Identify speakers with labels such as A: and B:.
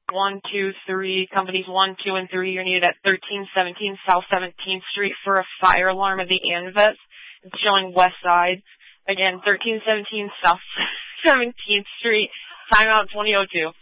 A: 123, companies 1, 2, and 3. You're needed at 1317 South 17th Street for a fire alarm at the ANVETS. It's showing west side. Again, 1317 South 17th Street. Timeout 2002.